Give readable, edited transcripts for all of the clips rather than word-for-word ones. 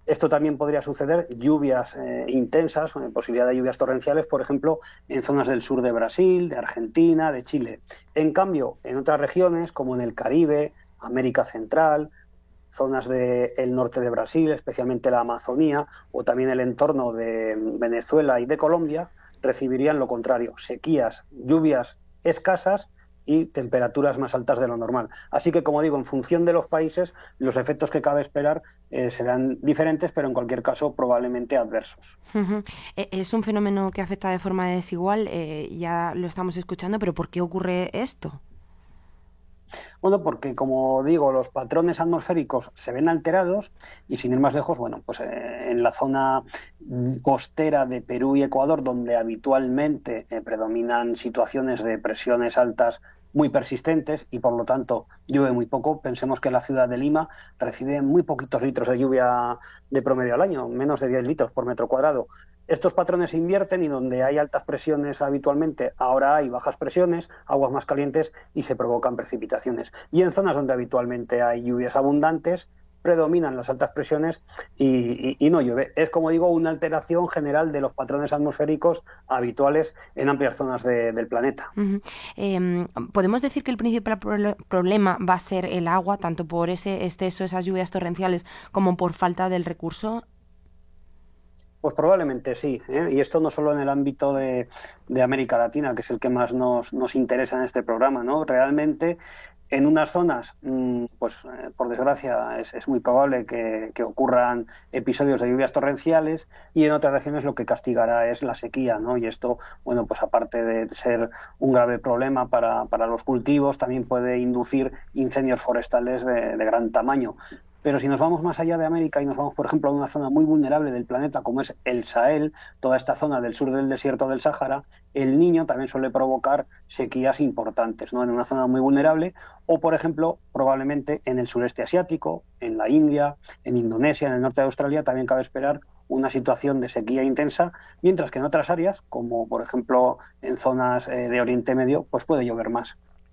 Esto también podría suceder, lluvias intensas, posibilidad de lluvias torrenciales, por ejemplo, en zonas del sur de Brasil, de Argentina, de Chile. En cambio, en otras regiones, como en el Caribe, América Central, zonas del norte de Brasil, especialmente la Amazonía, o también el entorno de Venezuela y de Colombia, recibirían lo contrario, sequías, lluvias escasas y temperaturas más altas de lo normal. Así que, como digo, en función de los países, los efectos que cabe esperar serán diferentes, pero en cualquier caso probablemente adversos. Ujú. Es un fenómeno que afecta de forma desigual, ya lo estamos escuchando, pero ¿por qué ocurre esto? Bueno, porque como digo, los patrones atmosféricos se ven alterados y sin ir más lejos, bueno, pues en la zona costera de Perú y Ecuador, donde habitualmente predominan situaciones de presiones altas muy persistentes y por lo tanto llueve muy poco. Pensemos que la ciudad de Lima recibe muy poquitos litros de lluvia de promedio al año, menos de 10 litros por metro cuadrado. Estos patrones se invierten y donde hay altas presiones habitualmente, ahora hay bajas presiones, aguas más calientes y se provocan precipitaciones. Y en zonas donde habitualmente hay lluvias abundantes, predominan las altas presiones y no llueve. Es, como digo, una alteración general de los patrones atmosféricos habituales en amplias zonas del planeta. Ujú. ¿Podemos decir que el principal problema va a ser el agua, tanto por ese exceso, esas lluvias torrenciales, como por falta del recurso? Pues probablemente sí, ¿eh? Y esto no solo en el ámbito de América Latina, que es el que más nos interesa en este programa, ¿no? Realmente en unas zonas, pues por desgracia, es muy probable que ocurran episodios de lluvias torrenciales y en otras regiones lo que castigará es la sequía, ¿no? Y esto, bueno, pues aparte de ser un grave problema para los cultivos, también puede inducir incendios forestales de gran tamaño. Pero si nos vamos más allá de América y nos vamos, por ejemplo, a una zona muy vulnerable del planeta, como es el Sahel, toda esta zona del sur del desierto del Sáhara, el Niño también suele provocar sequías importantes, ¿no? En una zona muy vulnerable, o, por ejemplo, probablemente en el sureste asiático, en la India, en Indonesia, en el norte de Australia, también cabe esperar una situación de sequía intensa, mientras que en otras áreas, como por ejemplo en zonas de Oriente Medio, pues puede llover más.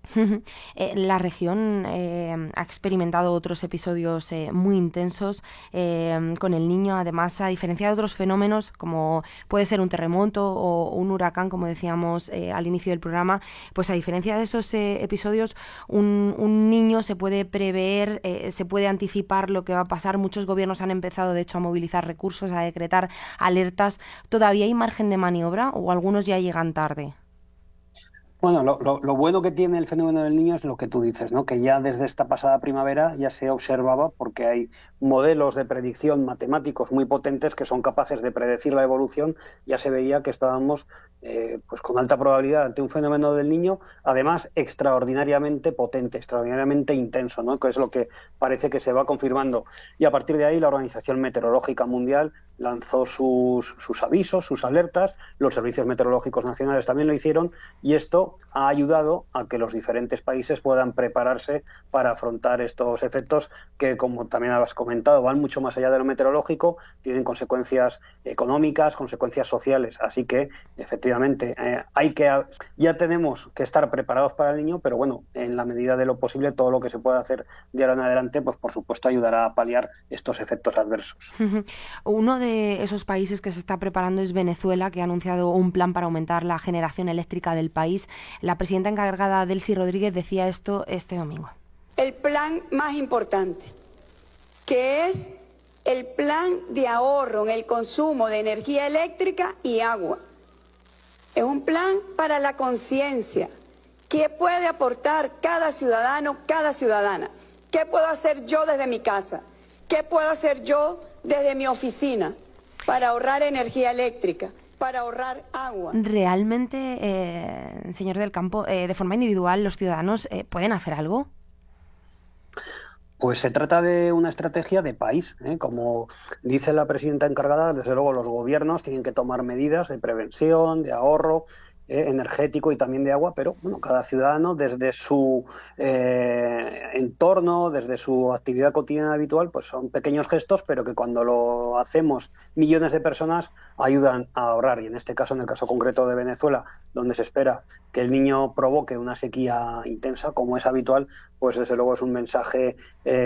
La región ha experimentado otros episodios muy intensos con el Niño, además, a diferencia de otros fenómenos como puede ser un terremoto o un huracán, como decíamos al inicio del programa, pues a diferencia de esos episodios, un niño se puede prever, se puede anticipar lo que va a pasar. Muchos gobiernos han empezado, de hecho, a movilizar recursos, a decretar alertas. ¿Todavía hay margen de maniobra o algunos ya llegan tarde? Bueno, lo bueno que tiene el fenómeno del niño es lo que tú dices, ¿no? Que ya desde esta pasada primavera ya se observaba porque hay modelos de predicción matemáticos muy potentes que son capaces de predecir la evolución. Ya se veía que estábamos pues con alta probabilidad ante un fenómeno del niño, además extraordinariamente potente, extraordinariamente intenso, ¿no? Que es lo que parece que se va confirmando. Y a partir de ahí la Organización Meteorológica Mundial lanzó sus avisos, sus alertas, los servicios meteorológicos nacionales también lo hicieron y esto ha ayudado a que los diferentes países puedan prepararse para afrontar estos efectos que, como también has comentado, van mucho más allá de lo meteorológico, tienen consecuencias económicas, consecuencias sociales. Así que, efectivamente, ya tenemos que estar preparados para el niño, pero bueno, en la medida de lo posible, todo lo que se pueda hacer de ahora en adelante, pues por supuesto ayudará a paliar estos efectos adversos. Uno de esos países que se está preparando es Venezuela, que ha anunciado un plan para aumentar la generación eléctrica del país. La presidenta encargada, Delcy Rodríguez, decía esto este domingo. El plan más importante, que es el plan de ahorro en el consumo de energía eléctrica y agua. Es un plan para la conciencia. ¿Qué puede aportar cada ciudadano, cada ciudadana? ¿Qué puedo hacer yo desde mi casa? ¿Qué puedo hacer yo desde mi oficina para ahorrar energía eléctrica, para ahorrar agua? ¿Realmente, señor del Campo, de forma individual, los ciudadanos pueden hacer algo? Pues se trata de una estrategia de país, ¿eh? Como dice la presidenta encargada, desde luego los gobiernos tienen que tomar medidas de prevención, de ahorro, energético y también de agua, pero bueno, cada ciudadano desde su entorno, desde su actividad cotidiana habitual, pues son pequeños gestos, pero que cuando lo hacemos millones de personas ayudan a ahorrar. Y en este caso, en el caso concreto de Venezuela, donde se espera que el niño provoque una sequía intensa, como es habitual, pues desde luego es un mensaje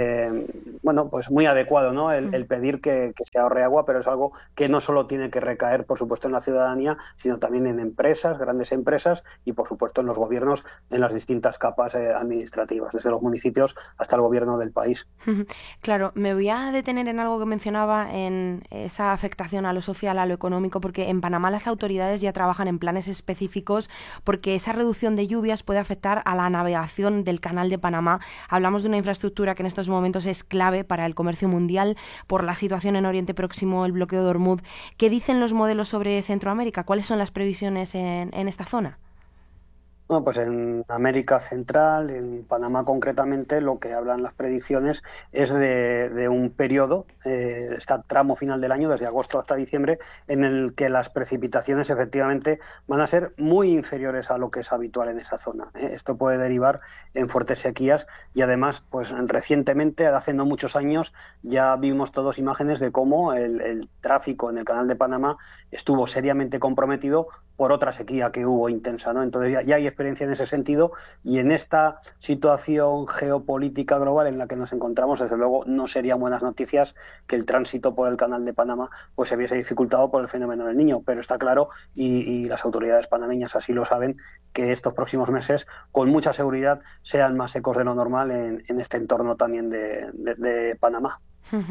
bueno, pues muy adecuado, ¿no? El pedir que se ahorre agua, pero es algo que no solo tiene que recaer, por supuesto, en la ciudadanía, sino también en empresas, grandes empresas y, por supuesto, en los gobiernos, en las distintas capas administrativas, desde los municipios hasta el gobierno del país. Claro, me voy a detener en algo que mencionaba, en esa afectación a lo social, a lo económico, porque en Panamá las autoridades ya trabajan en planes específicos porque esa reducción de lluvias puede afectar a la navegación del Canal de Panamá. Hablamos de una infraestructura que en estos momentos es clave para el comercio mundial por la situación en Oriente Próximo, el bloqueo de Hormuz. ¿Qué dicen los modelos sobre Centroamérica? ¿Cuáles son las previsiones en esta zona? Bueno, pues en América Central, en Panamá concretamente, lo que hablan las predicciones es de un periodo, este tramo final del año, desde agosto hasta diciembre, en el que las precipitaciones efectivamente van a ser muy inferiores a lo que es habitual en esa zona. Esto puede derivar en fuertes sequías y además, pues recientemente, hace no muchos años, ya vimos todos imágenes de cómo el tráfico en el Canal de Panamá estuvo seriamente comprometido por otra sequía que hubo intensa, ¿no? Entonces ya hay experiencia en ese sentido y en esta situación geopolítica global en la que nos encontramos, desde luego no serían buenas noticias que el tránsito por el Canal de Panamá pues se viese dificultado por el fenómeno del Niño, pero está claro, y las autoridades panameñas así lo saben, que estos próximos meses con mucha seguridad sean más secos de lo normal en este entorno también de Panamá.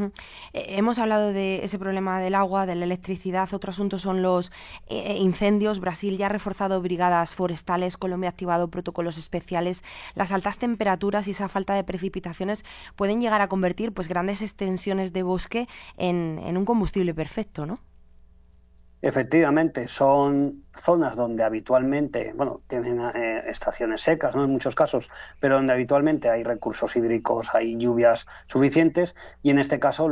Hemos hablado de ese problema del agua, de la electricidad. Otro asunto son los incendios. Brasil ya ha reforzado brigadas forestales, Colombia ha activado protocolos especiales. Las altas temperaturas y esa falta de precipitaciones pueden llegar a convertir pues grandes extensiones de bosque en un combustible perfecto, ¿no? Efectivamente, son zonas donde habitualmente, bueno, tienen estaciones secas, ¿no? En muchos casos, pero donde habitualmente hay recursos hídricos, hay lluvias suficientes, y en este caso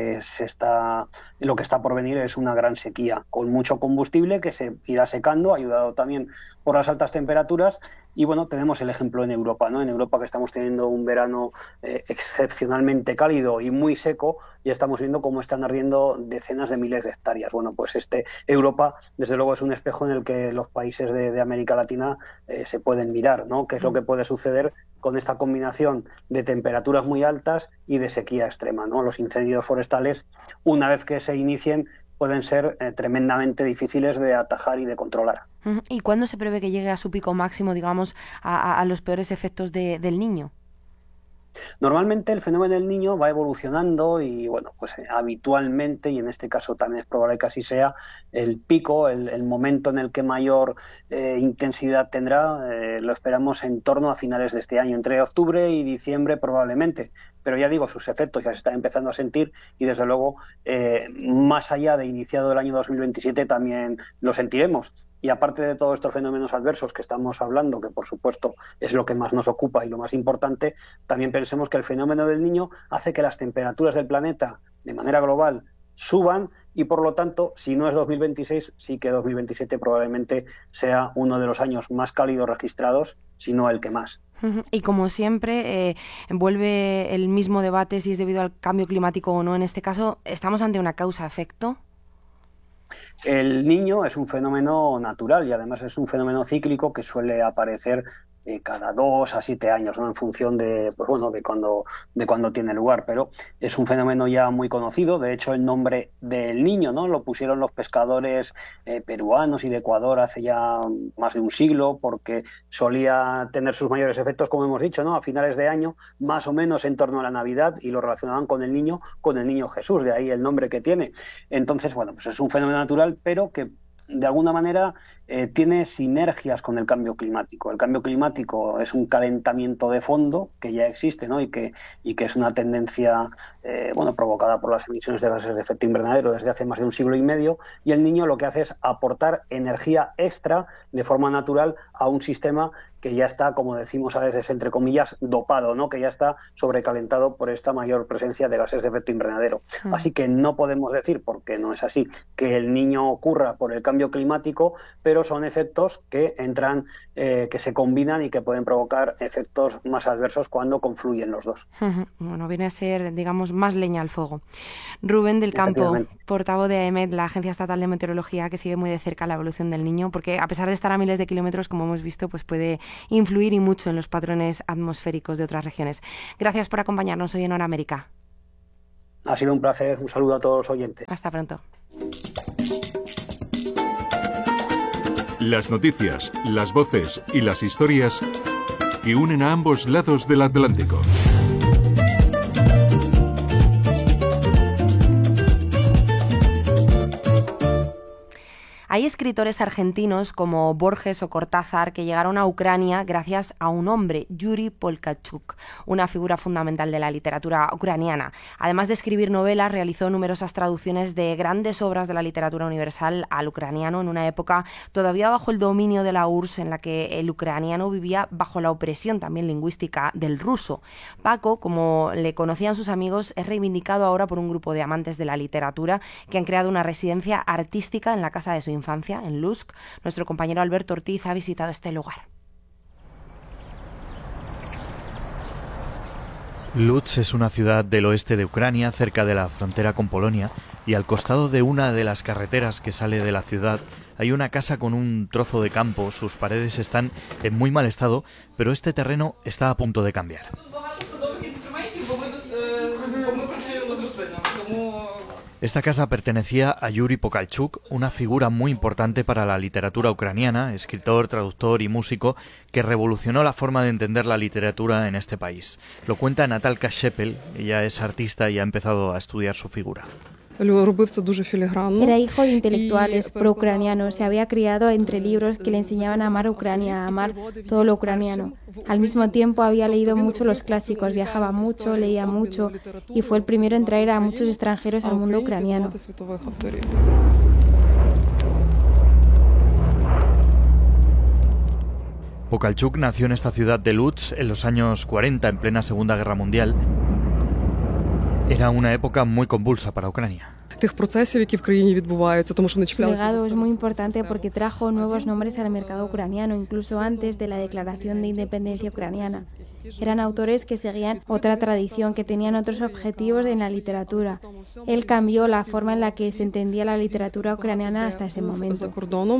lo que está por venir es una gran sequía, con mucho combustible que se irá secando, ayudado también por las altas temperaturas. Y bueno, tenemos el ejemplo en Europa, ¿no? En Europa, que estamos teniendo un verano excepcionalmente cálido y muy seco, y estamos viendo cómo están ardiendo decenas de miles de hectáreas. Bueno, pues Europa, desde luego, es un espejo en el que los países de América Latina se pueden mirar, ¿no? ¿Qué es lo que puede suceder con esta combinación de temperaturas muy altas y de sequía extrema, ¿no? Los incendios forestales, una vez que se inicien, pueden ser tremendamente difíciles de atajar y de controlar. ¿Y cuándo se prevé que llegue a su pico máximo, digamos, a los peores efectos del Niño? Normalmente el fenómeno del Niño va evolucionando y, bueno, pues habitualmente, y en este caso también es probable que así sea, el pico, el momento en el que mayor intensidad tendrá, lo esperamos en torno a finales de este año, entre octubre y diciembre probablemente. Pero ya digo, sus efectos ya se están empezando a sentir y, desde luego, más allá de iniciado el año 2027 también lo sentiremos. Y aparte de todos estos fenómenos adversos que estamos hablando, que por supuesto es lo que más nos ocupa y lo más importante, también pensemos que el fenómeno del Niño hace que las temperaturas del planeta de manera global suban y, por lo tanto, si no es 2026, sí que 2027 probablemente sea uno de los años más cálidos registrados, si no el que más. Y como siempre, vuelve el mismo debate si es debido al cambio climático o no. En este caso, ¿estamos ante una causa-efecto? El Niño es un fenómeno natural y además es un fenómeno cíclico que suele aparecer cada 2 a 7 años, ¿no? En función de, pues bueno, de cuando tiene lugar, pero es un fenómeno ya muy conocido. De hecho, el nombre del Niño, ¿no? Lo pusieron los pescadores peruanos y de Ecuador hace ya más de un siglo, porque solía tener sus mayores efectos, como hemos dicho, ¿no? A finales de año, más o menos en torno a la Navidad, y lo relacionaban con el niño Jesús, de ahí el nombre que tiene. Entonces, bueno, pues es un fenómeno natural, pero que de alguna manera tiene sinergias con el cambio climático. El cambio climático es un calentamiento de fondo que ya existe, ¿no? y que es una tendencia bueno, provocada por las emisiones de gases de efecto invernadero desde hace más de un siglo y medio, y el Niño lo que hace es aportar energía extra de forma natural a un sistema que ya está, como decimos a veces, entre comillas, dopado, ¿no? Que ya está sobrecalentado por esta mayor presencia de gases de efecto invernadero. Así que no podemos decir, porque no es así, que el niño ocurra por el cambio climático, pero son efectos que entran, que se combinan y que pueden provocar efectos más adversos cuando confluyen los dos. Bueno, viene a ser, digamos, más leña al fuego. Rubén del Campo, portavoz de AEMET, la Agencia Estatal de Meteorología, que sigue muy de cerca la evolución del Niño, porque a pesar de estar a miles de kilómetros, como hemos visto, pues puede influir y mucho en los patrones atmosféricos de otras regiones. Gracias por acompañarnos hoy en Hora América. Ha sido un placer. Un saludo a todos los oyentes. Hasta pronto. Las noticias, las voces y las historias que unen a ambos lados del Atlántico. Hay escritores argentinos como Borges o Cortázar que llegaron a Ucrania gracias a un hombre, Yuri Polkachuk, una figura fundamental de la literatura ucraniana. Además de escribir novelas, realizó numerosas traducciones de grandes obras de la literatura universal al ucraniano en una época todavía bajo el dominio de la URSS, en la que el ucraniano vivía bajo la opresión también lingüística del ruso. Paco, como le conocían sus amigos, es reivindicado ahora por un grupo de amantes de la literatura que han creado una residencia artística en la casa de su infancia, en Lutsk. Nuestro compañero Alberto Ortiz ha visitado este lugar. Lutsk es una ciudad del oeste de Ucrania, cerca de la frontera con Polonia, y al costado de una de las carreteras que sale de la ciudad hay una casa con un trozo de campo. Sus paredes están en muy mal estado, pero este terreno está a punto de cambiar. Esta casa pertenecía a Yuri Polkachuk, una figura muy importante para la literatura ucraniana, escritor, traductor y músico que revolucionó la forma de entender la literatura en este país. Lo cuenta Natalka Shepel, ella es artista y ha empezado a estudiar su figura. Era hijo de intelectuales pro-ucranianos, se había criado entre libros que le enseñaban a amar Ucrania, a amar todo lo ucraniano. Al mismo tiempo había leído mucho los clásicos, viajaba mucho, leía mucho y fue el primero en traer a muchos extranjeros al mundo ucraniano. Polkachuk nació en esta ciudad de Lutsk en los años 40, en plena Segunda Guerra Mundial. Era una época muy convulsa para Ucrania. Su legado es muy importante porque trajo nuevos nombres al mercado ucraniano, incluso antes de la declaración de independencia ucraniana. Eran autores que seguían otra tradición, que tenían otros objetivos en la literatura. Él cambió la forma en la que se entendía la literatura ucraniana hasta ese momento.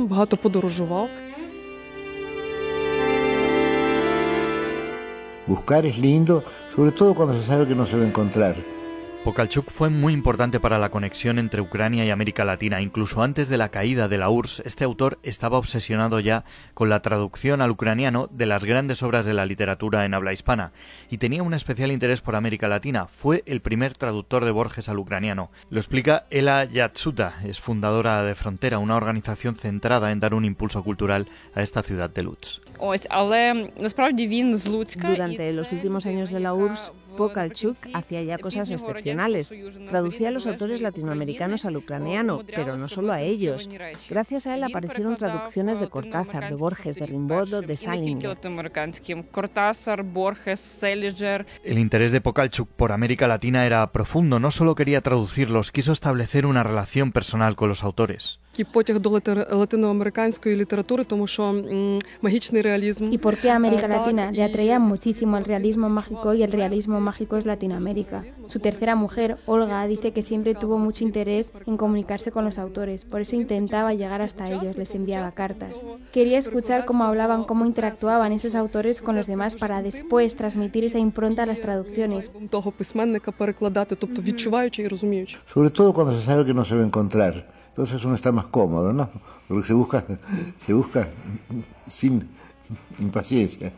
Buscar es lindo, sobre todo cuando se sabe que no se va a encontrar. Polkachuk fue muy importante para la conexión entre Ucrania y América Latina. Incluso antes de la caída de la URSS, este autor estaba obsesionado ya con la traducción al ucraniano de las grandes obras de la literatura en habla hispana y tenía un especial interés por América Latina. Fue el primer traductor de Borges al ucraniano. Lo explica Ela Yatsuta, es fundadora de Frontera, una organización centrada en dar un impulso cultural a esta ciudad de Lutsk. Durante los últimos años de la URSS, Polkachuk hacía ya cosas excepcionales. Traducía a los autores latinoamericanos al ucraniano, pero no solo a ellos. Gracias a él aparecieron traducciones de Cortázar, de Borges, de Rimbaud, de Salinger. El interés de Polkachuk por América Latina era profundo. No solo quería traducirlos, quiso establecer una relación personal con los autores. ¿Y por qué América Latina? Le atraía muchísimo el realismo mágico y el realismo mágico es Latinoamérica. Su tercera mujer, Olga, dice que siempre tuvo mucho interés en comunicarse con los autores, por eso intentaba llegar hasta ellos, les enviaba cartas. Quería escuchar cómo hablaban, cómo interactuaban esos autores con los demás para después transmitir esa impronta a las traducciones. Sobre todo cuando se sabe que no se va a encontrar. Entonces uno está más cómodo, ¿no? Porque se busca sin impaciencia.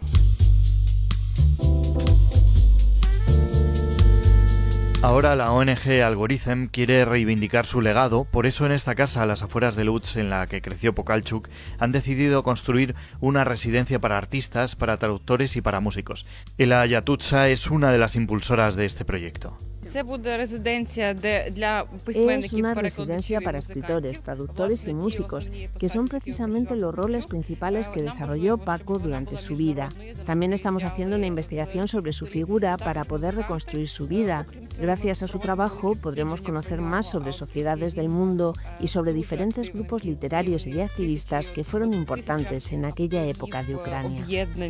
Ahora la ONG Algorithm quiere reivindicar su legado, por eso en esta casa, a las afueras de Lutsk, en la que creció Polkachuk, han decidido construir una residencia para artistas, para traductores y para músicos. Ela Yatutsa es una de las impulsoras de este proyecto. Es una residencia para escritores, traductores y músicos, que son precisamente los roles principales que desarrolló Paco durante su vida. También estamos haciendo una investigación sobre su figura para poder reconstruir su vida. Gracias a su trabajo podremos conocer más sobre sociedades del mundo y sobre diferentes grupos literarios y de activistas que fueron importantes en aquella época de Ucrania.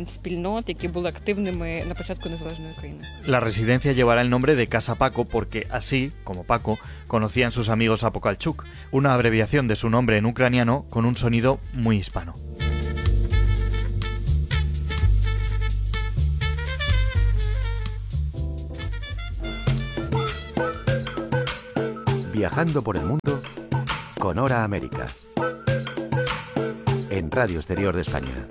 La residencia llevará el nombre de Casa Paco porque así, como Paco, conocían sus amigos a Pokalchuk, una abreviación de su nombre en ucraniano con un sonido muy hispano. Viajando por el mundo con Hora América. En Radio Exterior de España.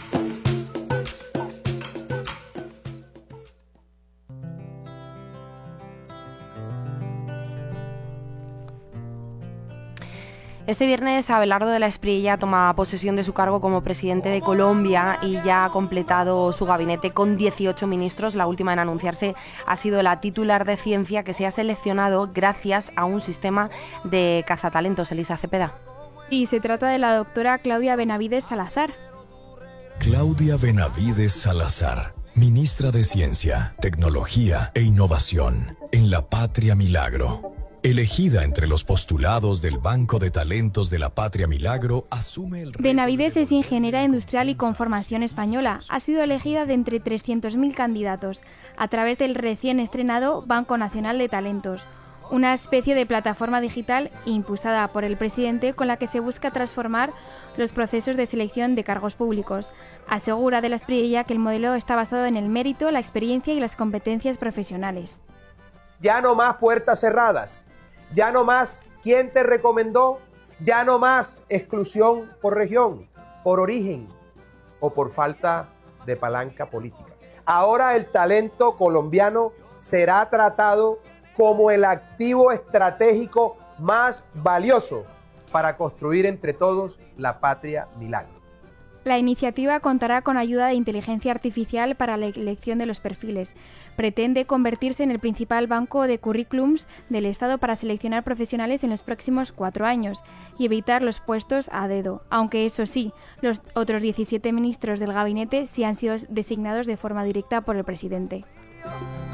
Este viernes Abelardo de la Espriella toma posesión de su cargo como presidente de Colombia y ya ha completado su gabinete con 18 ministros. La última en anunciarse ha sido la titular de Ciencia, que se ha seleccionado gracias a un sistema de cazatalentos. Elisa Cepeda. Y se trata de la doctora Claudia Benavides Salazar. Claudia Benavides Salazar, ministra de Ciencia, Tecnología e Innovación en la Patria Milagro. Elegida entre los postulados del Banco de Talentos de la Patria Milagro, asume el reto. Benavides es ingeniera industrial y con formación española. Ha sido elegida de entre 300.000 candidatos a través del recién estrenado Banco Nacional de Talentos, una especie de plataforma digital impulsada por el presidente con la que se busca transformar los procesos de selección de cargos públicos. Asegura de la Espriella que el modelo está basado en el mérito, la experiencia y las competencias profesionales. Ya no más puertas cerradas. Ya no más quién te recomendó, ya no más exclusión por región, por origen o por falta de palanca política. Ahora el talento colombiano será tratado como el activo estratégico más valioso para construir entre todos la Patria Milagro. La iniciativa contará con ayuda de inteligencia artificial para la elección de los perfiles. Pretende convertirse en el principal banco de currículums del Estado para seleccionar profesionales en los próximos 4 años y evitar los puestos a dedo, aunque eso sí, los otros 17 ministros del gabinete sí han sido designados de forma directa por el presidente.